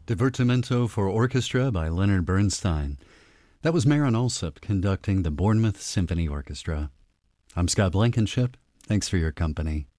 Divertimento for Orchestra by Leonard Bernstein. That was Marin Alsop conducting the Bournemouth Symphony Orchestra. I'm Scott Blankenship. Thanks for your company.